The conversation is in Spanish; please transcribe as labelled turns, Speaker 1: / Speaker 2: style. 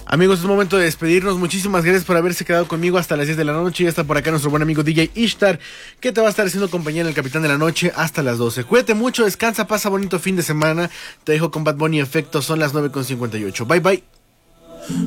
Speaker 1: Amigos, es momento de despedirnos. Muchísimas gracias por haberse quedado conmigo hasta las 10 de la noche. Ya está por acá nuestro buen amigo DJ Ishtar, que te va a estar haciendo compañía en el Capitán de la Noche hasta las 12. Cuídate mucho, descansa, pasa bonito fin de semana. Te dejo con Bad Bunny Efecto, son las 9:58. Bye bye.